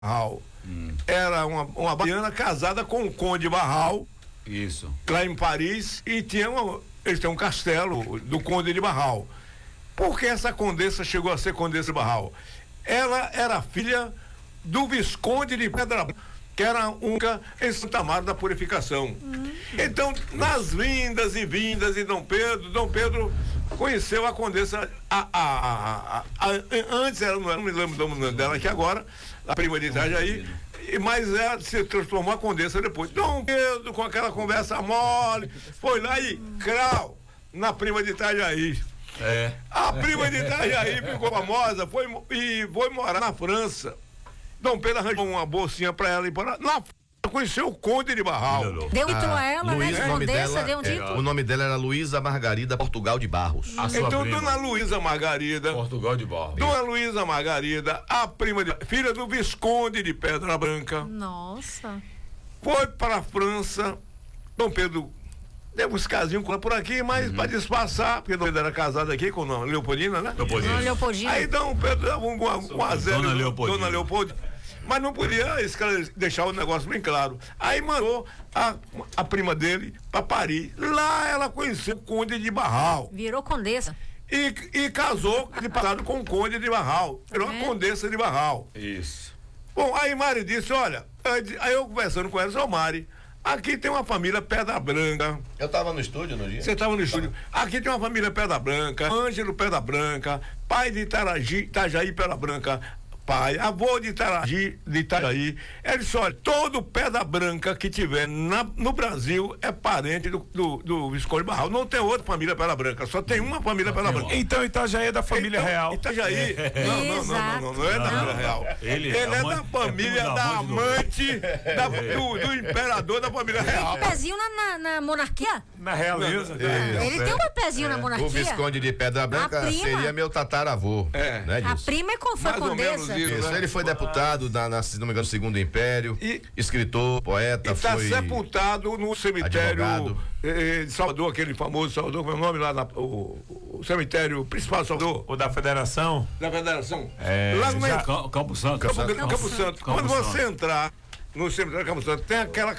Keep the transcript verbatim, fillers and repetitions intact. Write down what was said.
Barral. Hum. Era uma, uma baiana casada com o Conde Barral. Isso. Lá em Paris, e tinha uma, eles têm um castelo do Conde de Barral. Por que essa condessa chegou a ser Condessa de Barral? Ela era filha do Visconde de Pedra Branca, que era um em Santa Amaro da Purificação. Hum. Então, nas vindas e vindas de Dom Pedro, Dom Pedro conheceu a condessa a, a, a, a, a, antes, ela não, não me lembro do nome dela aqui agora, a prima de Itajaí, mas ela se transformou a condessa depois. Dom Pedro, com aquela conversa mole, foi lá e crau na prima de Itajaí. É. A prima de Itajaí ficou famosa, foi e foi morar na França. Dom Pedro arranjou uma bolsinha pra ela e para na conheceu o Conde de Barral. Deu e a ela, Luiz, né? O nome, Condessa, dela, deu um é, o nome dela era Luísa Margarida Portugal de Barros. A sua então, prima. Dona Luísa Margarida. Portugal de Barros. Dona Luísa Margarida, a prima de, filha do Visconde de Pedra Branca. Nossa. Foi para a França. Dom Pedro deu uns casinhos com ela por aqui, mas uhum. para disfarçar, porque Dom Pedro era casado aqui com a Leopoldina, né? Leopoldina. Não, Leopoldina. Aí Dom Pedro dava um, um, um a zero. Dona Leopoldina. Dona Leopoldina. Mas não podia deixar o negócio bem claro. Aí mandou a, a prima dele para Paris. Lá ela conheceu o Conde de Barral. Virou condessa. E, e casou de passado com o Conde de Barral. Virou é. a Condessa de Barral. Isso. Bom, aí Mari disse, olha, aí eu conversando com ela, sou Mari, aqui tem uma família Pedra Branca. Eu tava no estúdio no dia? Você tava no estúdio. Aqui tem uma família Pedra Branca, Ângelo Pedra Branca, pai de Itaraji, Itajaí Pedra Branca, pai, avô de Itaraji, de Itajaí. Ele disse, olha, todo Pedra Branca que tiver na, no Brasil é parente do, do, do Visconde Barral. Não tem outra família Pedra Branca, só tem uma família Pedra Branca. Então Itajaí é da família então, real. Itajaí, é. não, não, não, não, não, não é da família real. Ele, Ele é, é da família é da amante da, do, do imperador da família real. Tem um pezinho na, na, na monarquia? Na realeza. Não, não. Ele tem um pezinho é. na monarquia. O Visconde de Pedra Branca seria meu tataravô. É. Né, a prima é com foi condessa. Isso, isso. Né? Ele foi deputado na, na, se não me engano, Segundo Império, e, escritor, poeta, está foi sepultado no cemitério eh, de Salvador, aquele famoso Salvador, como é o nome lá, na, o, o cemitério principal de Salvador. O da Federação? Da Federação. É, lá no já, Campo Santo. Campo, Campo, Campo Campo Santo. Campo Quando Santo. Você entrar no cemitério Campo Santo, tem aquela